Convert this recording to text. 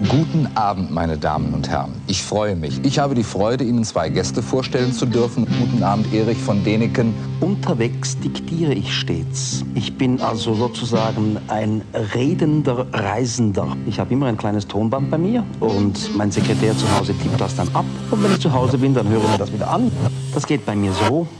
Guten Abend, meine Damen und Herren. Ich freue mich. Ich habe die Freude, Ihnen zwei Gäste vorstellen zu dürfen. Guten Abend, Erich von Däniken. Unterwegs diktiere ich stets. Ich bin also sozusagen ein redender Reisender. Ich habe immer ein kleines Tonband bei mir und mein Sekretär zu Hause tippt das dann ab. Und wenn ich zu Hause bin, dann höre ich mir das wieder an. Das geht bei mir so.